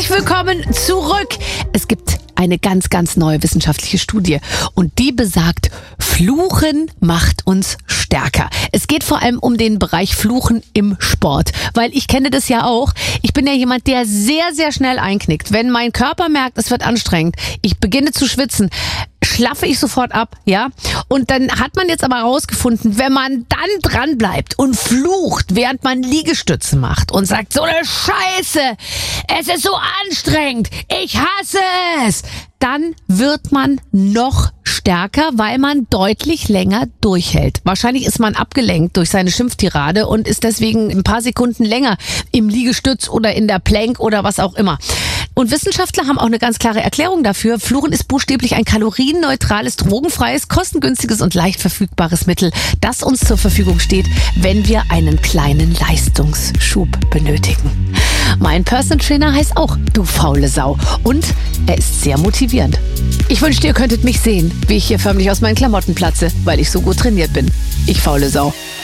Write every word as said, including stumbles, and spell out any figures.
willkommen zurück. Es gibt eine ganz, ganz neue wissenschaftliche Studie und die besagt, Fluchen macht uns stärker. Es geht vor allem um den Bereich Fluchen im Sport, weil ich kenne das ja auch. Ich bin ja jemand, der sehr, sehr schnell einknickt. Wenn mein Körper merkt, es wird anstrengend, ich beginne zu schwitzen, schlaffe ich sofort ab, ja. Und dann hat man jetzt aber herausgefunden, wenn man dann dran bleibt und flucht, während man Liegestütze macht und sagt, so eine Scheiße, es ist so anstrengend, ich hasse es, dann wird man noch stärker, weil man deutlich länger durchhält. Wahrscheinlich ist man abgelenkt durch seine Schimpftirade und ist deswegen ein paar Sekunden länger im Liegestütz oder in der Plank oder was auch immer. Und Wissenschaftler haben auch eine ganz klare Erklärung dafür. Fluchen ist buchstäblich ein kalorienneutrales, drogenfreies, kostengünstiges und leicht verfügbares Mittel, das uns zur Verfügung steht, wenn wir einen kleinen Leistungsschub benötigen. Mein Personal Trainer heißt auch Du faule Sau und er ist sehr motivierend. Ich wünschte, ihr könntet mich sehen, wie ich hier förmlich aus meinen Klamotten platze, weil ich so gut trainiert bin. Ich faule Sau.